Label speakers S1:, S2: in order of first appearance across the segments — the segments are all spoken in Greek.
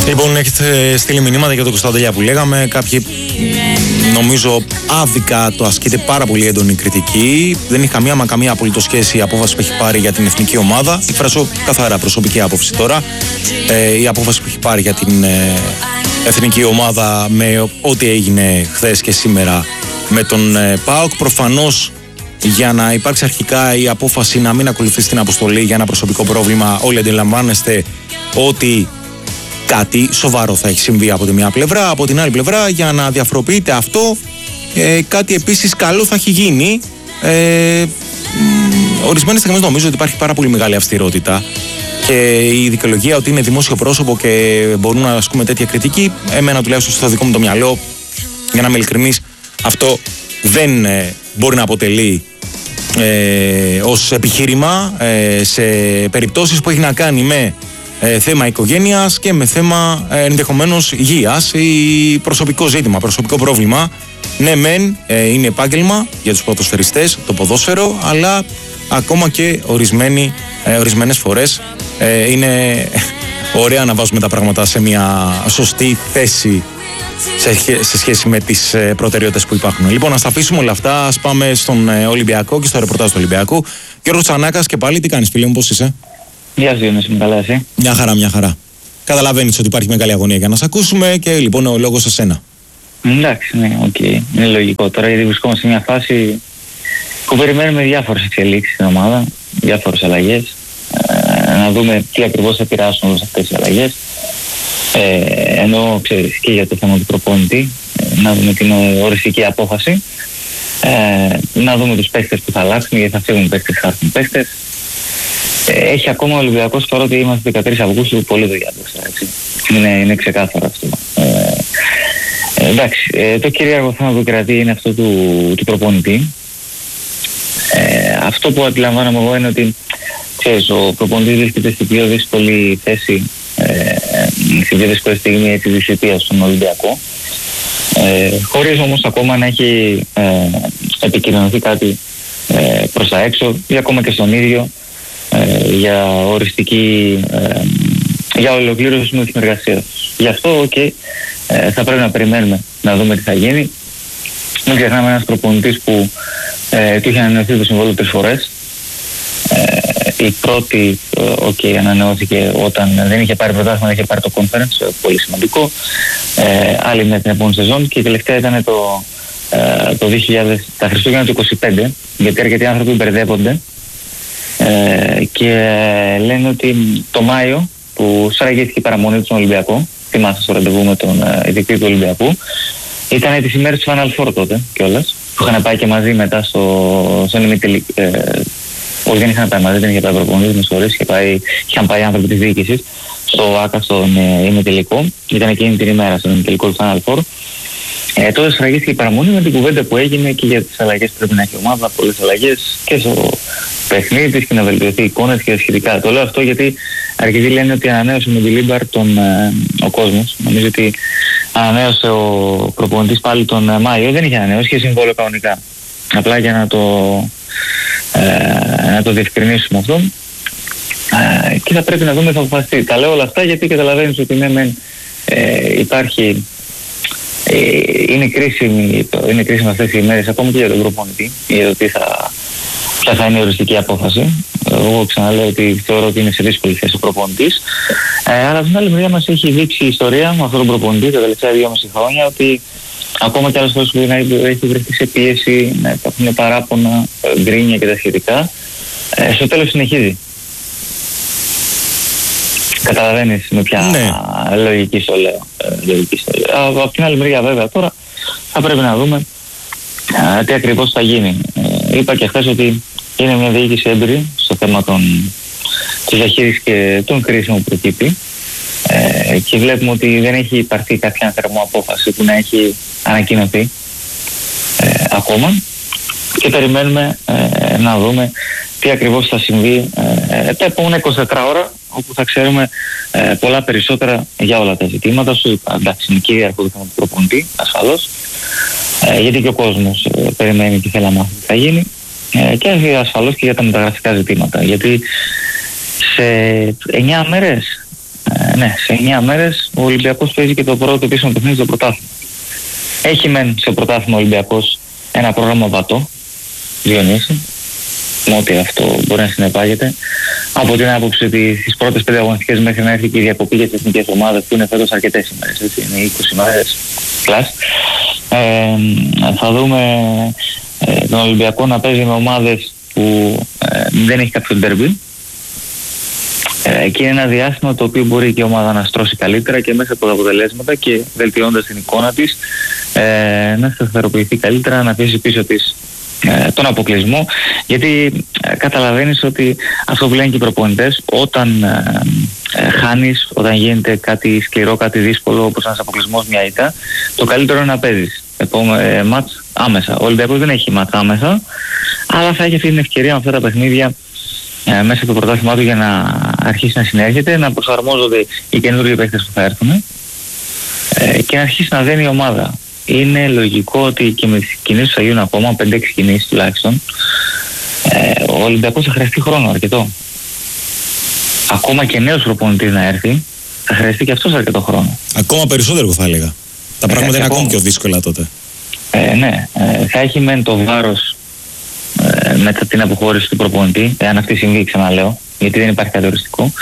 S1: Λοιπόν, έχετε στείλει μηνύματα για τον Κωνσταντέλια που λέγαμε. Κάποιοι, νομίζω, άδικα το ασκείται πάρα πολύ έντονη κριτική. Δεν έχει καμία απολύτως σχέση η απόφαση που έχει πάρει για την εθνική ομάδα. Εκφράζω καθαρά προσωπική άποψη τώρα. Η απόφαση που έχει πάρει για την εθνική ομάδα με ό,τι έγινε χθες και σήμερα με τον ΠΑΟΚ. Προφανώς, για να υπάρξει αρχικά η απόφαση να μην ακολουθεί την αποστολή για ένα προσωπικό πρόβλημα, όλοι αντιλαμβάνεστε ότι κάτι σοβαρό θα έχει συμβεί από τη μια πλευρά. Από την άλλη πλευρά, για να διαφοροποιείται αυτό, κάτι επίσης καλό θα έχει γίνει. Ορισμένες στιγμές νομίζω ότι υπάρχει πάρα πολύ μεγάλη αυστηρότητα και η δικαιολογία ότι είναι δημόσιο πρόσωπο και μπορούν να ασκούμε τέτοια κριτική, εμένα τουλάχιστον στο δικό μου το μυαλό, για να είμαι ειλικρινής, αυτό δεν μπορεί να αποτελεί ως επιχείρημα σε περιπτώσεις που έχει να κάνει με θέμα οικογένειας και με θέμα ενδεχομένως υγείας ή προσωπικό ζήτημα, προσωπικό πρόβλημα. Ναι, μεν είναι επάγγελμα για τους ποδοσφαιριστές το ποδόσφαιρο, αλλά ακόμα και ορισμένες φορές είναι ωραία να βάζουμε τα πράγματα σε μια σωστή θέση σε σχέση με τις προτεραιότητες που υπάρχουν. Λοιπόν, ας τα αφήσουμε όλα αυτά, ας πάμε στον Ολυμπιακό και στο ρεπορτάζ του Ολυμπιακού. Γιώργος Τσανάκας, και πάλι, τι κάνεις φίλε μου, πώς είσαι?
S2: Γεια σου Γιώργο, είμαι καλά, εσύ?
S1: Μια χαρά. Καταλαβαίνεις ότι υπάρχει μεγάλη αγωνία για να σε ακούσουμε και λοιπόν ο λόγος σε σένα.
S2: Εντάξει, ναι, είναι λογικό τώρα, γιατί βρισκόμαστε σε μια φάση που περιμένουμε διάφορες εξελίξεις στην ομάδα, διάφορες αλλαγές, να δούμε τι ακριβώς θα επηρεάσουν όλες αυτές τις αλλαγές, ενώ ξέρεις και για το θέμα του προπονητή, να δούμε την οριστική απόφαση, να δούμε τους παίκτες που θα αλλάξουν, γιατί θα φύγουν παίκτες, θα έρθουν παίκτες. Έχει ακόμα ο Ολυμπιακός, παρότι είμαστε 13 Αυγούστου, πολύ δουλειά μπροστά, έτσι. Είναι ξεκάθαρο αυτό. Εντάξει, το κυρίαρχο θέμα που κρατεί είναι αυτό του προπονητή. Αυτό που αντιλαμβάνομαι εγώ είναι ότι, ξέρεις, ο προπονητής βρίσκεται στην πιο δύσκολη θέση, στην πιο δύσκολη στιγμή της θητείας στον Ολυμπιακό, χωρίς όμως ακόμα να έχει επικοινωνηθεί κάτι προς τα έξω ή ακόμα και στον ίδιο για οριστική, για ολοκλήρωση με την εργασία τους. Γι' αυτό θα πρέπει να περιμένουμε να δούμε τι θα γίνει. Μην ξεχνάμε ένας προπονητής που του είχε ανανεωθεί το συμβόλαιο 3 φορές. Η πρώτη ανανεώθηκε όταν δεν είχε πάρει πρωτάθλημα, είχε πάρει το conference, πολύ σημαντικό. Άλλη με την επόμενη σεζόν και η τελευταία ήταν το 2000, τα Χριστούγεννα του 25, γιατί αρκετοί άνθρωποι μπερδεύονται και λένε ότι το Μάιο που σφραγίστηκε η παραμονή του στον Ολυμπιακό, θυμάστε στο ραντεβού με τον ειδική του Ολυμπιακού, ήταν τις ημέρες του Final Four τότε κιόλας, που είχαν πάει και μαζί μετά στον ημιτελικό. Όχι, δεν είχαν πάει μαζί, δεν είχε πάει προπονητής, με συγχωρείς, είχαν πάει άνθρωποι της διοίκησης στο ΆΚΑ στον ημιτελικό, ήταν εκείνη την ημέρα στον ημιτελικό του Final Four. Τότε σφραγίστηκε η παραμονή με την κουβέντα που έγινε και για τις αλλαγές που πρέπει να έχει η ομάδα, πολλές αλλαγές και στο παιχνίδι της και να βελτιωθεί η εικόνα και σχετικά. Το λέω αυτό γιατί αρκετοί λένε ότι ανανέωσε με τη Λίμπαρ ο κόσμος. Νομίζω ότι ανανέωσε ο προπονητής πάλι τον Μάιο. Δεν είχε ανανέωσει, είχε συμβόλαιο κανονικά. Απλά για να το διευκρινίσουμε αυτό. Και θα πρέπει να δούμε, θα αποφασιστεί. Τα λέω όλα αυτά γιατί καταλαβαίνεις ότι υπάρχει. Είναι κρίσιμη αυτές οι ημέρες ακόμα και για τον προπονητή, για το ποια θα είναι η οριστική απόφαση. Εγώ ξαναλέω ότι θεωρώ ότι είναι σε δύσκολη θέση ο προπονητής. Αλλά από την άλλη μεριά μας έχει δείξει η ιστορία με αυτόν τον προπονητή τα τελευταία 2,5 χρόνια ότι ακόμα και άλλες φορές που έχει βρεθεί σε πίεση, να υπάρχουν παράπονα, γκρίνια και τα σχετικά, στο τέλος συνεχίζει. Καταλαβαίνεις με ποια λογική στο λέω. Από την άλλη μεριά βέβαια τώρα θα πρέπει να δούμε τι ακριβώς θα γίνει. Είπα και χθες ότι είναι μια διοίκηση έμπειρη στο θέμα της διαχείρισης και των κρίσεων που προκύπτει και βλέπουμε ότι δεν έχει υπαρθεί κάποια θερμό απόφαση που να έχει ανακοινωθεί ακόμα και περιμένουμε να δούμε τι ακριβώς θα συμβεί τα επόμενα 24 ώρα, όπου θα ξέρουμε πολλά περισσότερα για όλα τα ζητήματα. Σου είπα, εντάξει, είναι κυρίαρχο το θέμα του προπονητή, ασφαλώς, γιατί και ο κόσμος περιμένει και θέλει να μάθει τι θα γίνει, και ασφαλώς και για τα μεταγραφικά ζητήματα, γιατί σε 9 μέρες Ναι, σε 9 μέρες ο Ολυμπιακός παίζει και το πρώτο επίσημο παιχνίδι στο πρωτάθλημα. Έχει μεν στο πρωτάθλημα ο Ολυμπιακός ένα πρόγραμμα βατό, Διονύση, με ό,τι αυτό μπορεί να συνεπάγεται. Από την άποψη ότι στις πρώτες 5 αγωνιστικές μέχρι να έρθει και η διακοπή για τις εθνικές ομάδες που είναι φέτος αρκετές ημέρες, έτσι, είναι 20 ημέρες κλάς. Θα δούμε τον Ολυμπιακό να παίζει με ομάδες που δεν έχει κάποιο ντέρμπι. Και είναι ένα διάστημα το οποίο μπορεί και η ομάδα να στρώσει καλύτερα και μέσα από τα αποτελέσματα και βελτιώντας την εικόνα της να σταθεροποιηθεί καλύτερα, να αφήσει πίσω της τον αποκλεισμό, γιατί καταλαβαίνεις ότι αυτό που λένε και οι προπονητές, όταν χάνεις, όταν γίνεται κάτι σκληρό, κάτι δύσκολο όπως ένας αποκλεισμός, μια ήττα, το καλύτερο είναι να παίζεις μάτς άμεσα. Ο Ολυμπιακός δεν έχει μάτς άμεσα, αλλά θα έχει αυτή την ευκαιρία με αυτά τα παιχνίδια μέσα από το πρωτάθλημά του για να αρχίσει να συνέρχεται, να προσαρμόζονται οι καινούργιοι παίκτες που θα έρθουν και να αρχίσει να δένει η ομάδα. Είναι λογικό ότι και με τις κινήσεις θα γίνουν ακόμα 5-6 κινήσεις τουλάχιστον. Ο Ολυμπιακός θα χρειαστεί χρόνο αρκετό. Ακόμα και νέος προπονητής να έρθει, θα χρειαστεί και αυτός αρκετό χρόνο.
S1: Ακόμα περισσότερο θα έλεγα. Τα πράγματα είναι ακόμα πιο δύσκολα τότε.
S2: Ναι, θα έχει μεν το βάρος μετά την αποχώρηση του προπονητή, εάν αυτή συμβεί, ξαναλέω, γιατί δεν υπάρχει κάτι οριστικό.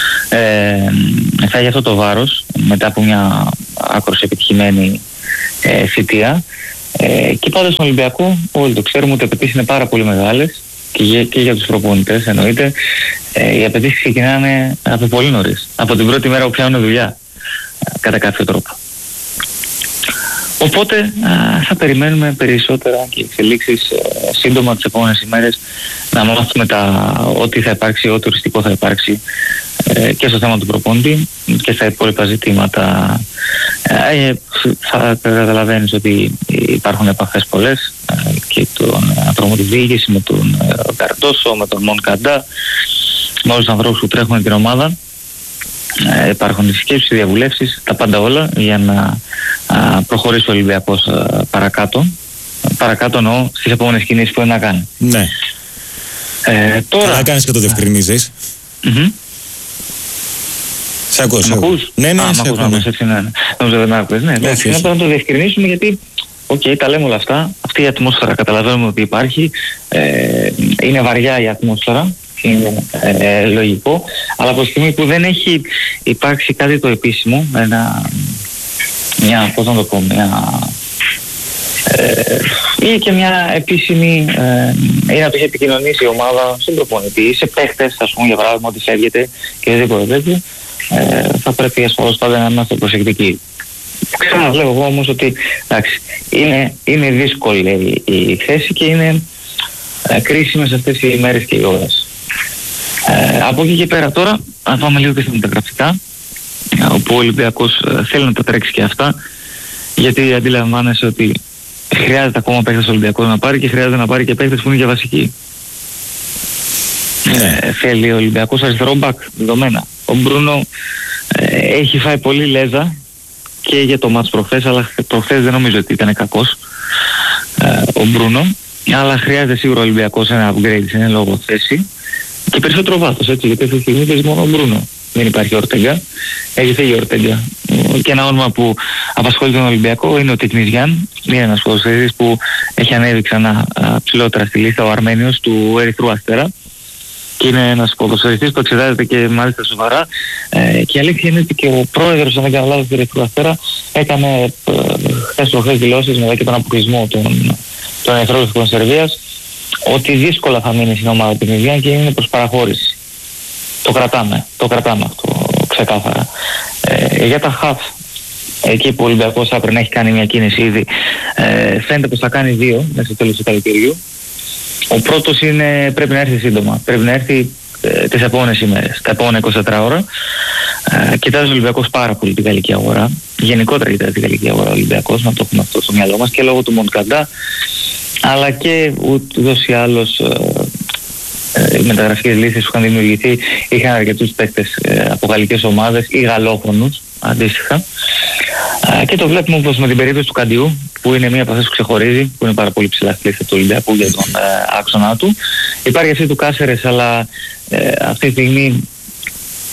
S2: Θα έχει αυτό το βάρος μετά από μια άκρως επιτυχημένη θητεία. Και πάντα στον Ολυμπιακό, όλοι το ξέρουμε ότι οι απαιτήσεις είναι πάρα πολύ μεγάλες και για τους προπονητές εννοείται. Οι απαιτήσεις ξεκινάνε από πολύ νωρίς, από την πρώτη μέρα που πιάνουν δουλειά, κατά κάποιο τρόπο. Οπότε θα περιμένουμε περισσότερα και εξελίξεις σύντομα τις επόμενες ημέρες, να μάθουμε ό,τι θα υπάρξει, ό,τι οριστικό θα υπάρξει και στο θέμα του προπονητή και στα υπόλοιπα ζητήματα. Θα καταλαβαίνεις ότι υπάρχουν επαφές πολλές και τον ανθρώπο της διοίκησης με τον Καρτόσο, με τον Μονκαντά, με όλους τους ανθρώπους που τρέχουν την ομάδα. Υπάρχουν οι σκέψεις, οι διαβουλεύσεις, τα πάντα όλα για να προχωρήσει ο Ολυμπιακός παρακάτω. Παρακάτω εννοώ στις επόμενες κινήσεις που είναι να κάνει.
S1: Ναι.
S2: Τώρα...
S1: Να κάνεις και το διευκρινίζεις. Σε ακούς. Ναι, σε ακούω.
S2: Νομίζω δεν άκουσες. Ναι, να το διευκρινίσουμε γιατί τα λέμε όλα αυτά. Αυτή η ατμόσφαιρα καταλαβαίνουμε ότι υπάρχει. Είναι βαριά η ατμόσφαιρα. Είναι λογικό. Αλλά από τη στιγμή που δεν έχει υπάρξει κάτι το επίσημο, πώς να το πω, ή και μια επίσημη ή να το έχει επικοινωνήσει η ομάδα στον προπονητή, σε παίχτες, ας πούμε, για παράδειγμα, ότι φεύγεται και οτιδήποτε τέτοιο, θα πρέπει ασφαλώς πάντα να είμαστε προσεκτικοί. Ξαναλέω εγώ όμως ότι εντάξει, είναι δύσκολη η θέση και είναι κρίσιμες αυτές οι ημέρες και οι ώρες. Από εκεί και πέρα τώρα, αν πάμε λίγο και στα μεταγραφικά, όπου ο Ολυμπιακός θέλει να τα τρέξει και αυτά, γιατί αντιλαμβάνεσαι ότι χρειάζεται ακόμα παίκτες ο Ολυμπιακός να πάρει και χρειάζεται να πάρει και παίκτες που είναι για βασικοί. Θέλει ο Ολυμπιακός αριστερό μπακ, δεδομένα. Ο Μπρούνο έχει φάει πολύ λέζα και για το μάτς προχθές, αλλά προχθές δεν νομίζω ότι ήταν κακός ο Μπρούνο, αλλά χρειάζεται σίγουρα ο Ολυμπιακός ένα upgrade σε ένα λόγο θέση και περισσότερο βάθος, έτσι, γιατί αυτή τη στιγμή παίζει μόνο ο Μπρούνο. Δεν υπάρχει Ορτέγκα, έχει φύγει Ορτέγκα. Και ένα όνομα που απασχολεί τον Ολυμπιακό είναι ο Τεκνιζιάν. Είναι ένας ποδοσφαιριστής που έχει ανέβει ξανά ψηλότερα στη λίστα, ο Αρμένιος του Ερυθρού Αστέρα. Και είναι ένας ποδοσφαιριστής που εξετάζεται και μάλιστα σοβαρά. Και η αλήθεια είναι ότι και ο πρόεδρος, αν δεν κάνω λάθος, του Ερυθρού Αστέρα έκανε χθες δηλώσεις μετά και τον αποκλεισμό των εθνικών Σερβίας, ότι δύσκολα θα μείνει στην ομάδα του Τεκνιζιάν και είναι προς παραχώρηση. Το κρατάμε αυτό ξεκάθαρα. Για τα χαφ, εκεί που ο Ολυμπιακός θα πρέπει να έχει κάνει μια κίνηση ήδη, φαίνεται πως θα κάνει δύο μέσα στο τέλος του καλοκαιριού. Ο πρώτος πρέπει να έρθει σύντομα, πρέπει να έρθει τις επόμενες ημέρες, τα επόμενα 24 ώρα. Κοιτάζει ο Ολυμπιακός πάρα πολύ την γαλλική αγορά, γενικότερα κοιτάζει την γαλλική αγορά ο Ολυμπιακός, να το έχουμε αυτό στο μυαλό μας, και λόγω του Μονκαντά, αλλά και ούτως ή άλλως οι μεταγραφικές λύσεις που είχαν δημιουργηθεί είχαν αρκετούς παίκτες από γαλλικές ομάδες ή γαλλόφωνους αντίστοιχα, και το βλέπουμε όπως με την περίπτωση του Καντιού, που είναι μία από αυτές που ξεχωρίζει, που είναι πάρα πολύ ψηλά στη λίστα του Ολυμπιακού για τον άξονα του. Υπάρχει αυτή του Κάσερες, αλλά αυτή τη στιγμή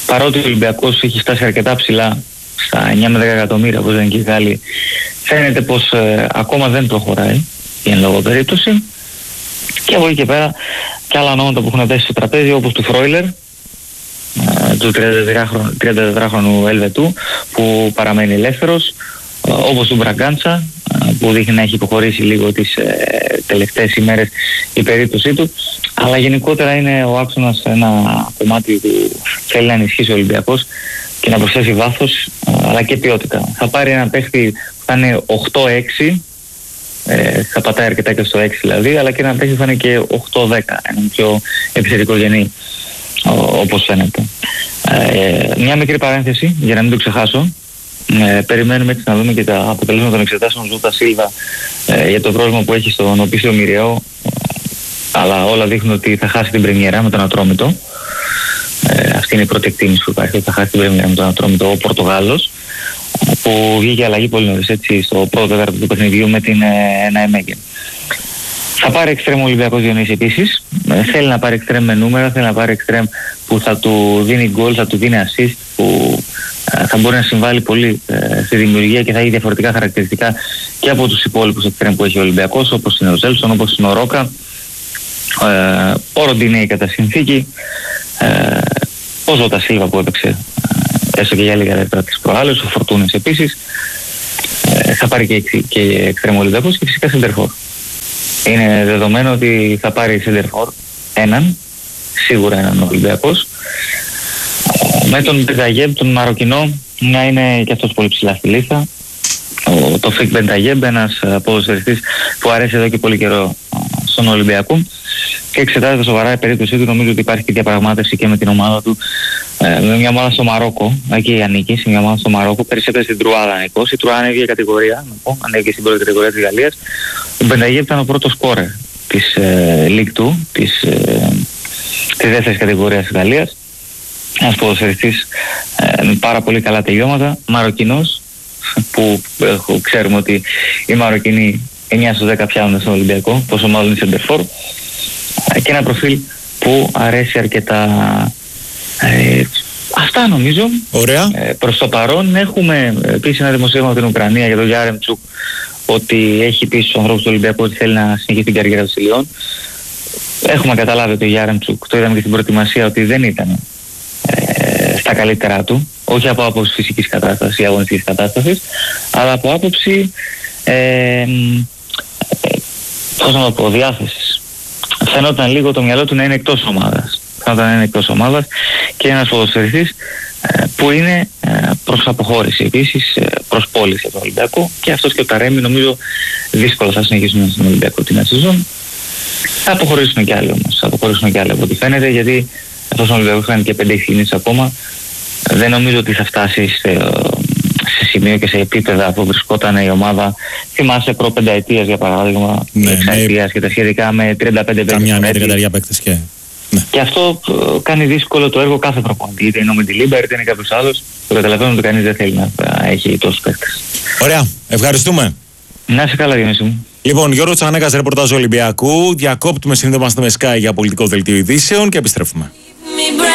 S2: παρότι ο Ολυμπιακός έχει φτάσει αρκετά ψηλά, στα 9 με 10 εκατομμύρια, όπως λένε και οι Γάλλοι, φαίνεται πως ακόμα δεν προχωράει η εν λόγω περίπτωση. Και από εκεί και πέρα και άλλα ονόματα που έχουν πέσει στο τραπέζι, όπως του Φρόιλερ, του 34χρονου Ελβετού, που παραμένει ελεύθερος, όπως του Μπραγκάντσα, που δείχνει να έχει υποχωρήσει λίγο τις τελευταίες ημέρες η περίπτωσή του, αλλά γενικότερα είναι ο άξονας ένα κομμάτι που θέλει να ενισχύσει ο Ολυμπιακός και να προσθέσει βάθος, αλλά και ποιότητα. Θα πάρει ένα παίχτη που θα είναι 8-6, θα πατάει αρκετά και στο 6 δηλαδή, αλλά και ένα παίχτη που θα είναι και 8-10, ένα πιο επιθετικό γενή, όπως φαίνεται. Μια μικρή παρένθεση για να μην το ξεχάσω. Περιμένουμε έτσι να δούμε και τα αποτελέσματα των εξετάσεων Ζούτα Σίλβα για το πρόβλημα που έχει στον Οπίσιο Μοιραίο, αλλά όλα δείχνουν ότι θα χάσει την πρεμιέρα με τον Ατρόμητο. Αυτή είναι η πρώτη εκτίμηση που υπάρχει, ότι θα χάσει την πρεμιέρα με τον Ατρόμητο ο Πορτογάλος, που βγήκε αλλαγή πολύ νωρίς έτσι στο πρώτο τέταρτο του παιχνιδιού με την Ναεμέγεν. Θα πάρει εξτρέμ ο Ολυμπιακός Διονύση επίσης. Θέλει να πάρει εξτρέμ με νούμερα, θέλει να πάρει εξτρέμ που θα του δίνει γκολ, θα του δίνει assist, που θα μπορεί να συμβάλλει πολύ στη δημιουργία και θα έχει διαφορετικά χαρακτηριστικά και από τους υπόλοιπους εξτρέμ που έχει ο Ολυμπιακός, όπως είναι ο Ζέλσον, όπως είναι ο Ρόκα, ο Ροντινέη κατά συνθήκη, ο Ζώτα Σίλβα που έπαιξε έστω και για λίγα λεπτά τις προάλλες, ο Φορτούνης επίσης. Θα πάρει και εξτρέμ ο Ολυμπιακός και φυσικά σεντερφόρ. Είναι δεδομένο ότι θα πάρει σεντερφόρ σίγουρα έναν Ολυμπιακός. Με τον Μπενταγέμπ, τον Μαροκινό, να είναι και αυτός πολύ ψηλά στη λίστα. Το Φικ Μπενταγέμπ, ένας ποδοσφαιριστής που αρέσει εδώ και πολύ καιρό στον Ολυμπιακό και εξετάζεται σοβαρά η περίπτωσή του. Νομίζω ότι υπάρχει και διαπραγμάτευση και με την ομάδα του, με μια ομάδα στο Μαρόκο. Εκεί ανήκει, σε μια ομάδα στο Μαρόκο. Πέρυσι έπαιζε στην Τρουάδα ανήκω. Η Τρουάδα ανέβηκε κατηγορία, ανέβηκε στην πρώτη κατηγορία της Γαλλίας. Ο Μπενταγέμπ ήταν ο πρώτος σκόρερ της League 2, της δεύτερης κατηγορίας της Γαλλίας. Ένας ποδοσφαιριστής με πάρα πολύ καλά τελειώματα, Μαροκινός, που ξέρουμε ότι οι Μαροκινοί 9 στους 10 πιάνουν στον Ολυμπιακό, πόσο μάλλον είναι σεντερφόρ, και ένα προφίλ που αρέσει αρκετά. Αυτά νομίζω.
S1: Ωραία.
S2: Προς το παρόν έχουμε επίσης ένα δημοσίευμα από την Ουκρανία για τον Γιάρεμτσουκ, ότι έχει πει στους ανθρώπους του Ολυμπιακού ότι θέλει να συνεχίσει την καριέρα του στη Λιόν. Έχουμε καταλάβει ότι ο Γιάρεμτσουκ, το είδαμε και στην προετοιμασία, ότι δεν ήταν στα καλύτερά του, όχι από άποψη φυσικής κατάστασης ή αγωνιστικής κατάστασης, αλλά από άποψη πώς να το πω, διάθεσης. Φαίνονταν λίγο το μυαλό του να είναι εκτός ομάδας, και ένας ποδοσφαιριστής που είναι προς αποχώρηση επίσης, προς πώληση από τον Ολυμπιακό, και αυτός και ο Ταρέμι νομίζω δύσκολα θα συνεχίσουν στον Ολυμπιακό την σεζόν. Θα αποχωρήσουν κι άλλοι όμως, από ό,τι φαίνεται, γιατί αυτός ο Ολυμπιακός κάνει και 5 ευθύνες ακόμα. Δεν νομίζω ότι θα φτάσει σε σημείο και σε επίπεδα που βρισκόταν η ομάδα. Θυμάσαι προ-πενταετίας για παράδειγμα, εξαετίας και τα σχετικά με 35 παίκτες.
S1: Καμιά 30 παίκτες και... Ναι.
S2: Και αυτό κάνει δύσκολο το έργο κάθε προπονητή. Είτε είναι ο Μεντιλίμπερ, είτε είναι κάποιος άλλος. Το καταλαβαίνω ότι κανείς δεν θέλει να έχει τόσους παίκτες.
S1: Ωραία, ευχαριστούμε.
S2: Να είσαι καλά, Διονύση μου.
S1: Λοιπόν, Γιώργο Τσανέκας, ρεπορτάζ Ολυμπιακού. Διακόπτουμε σύντομα στο Sky για πολιτικό δελτίο ειδήσεων και επιστρέφουμε.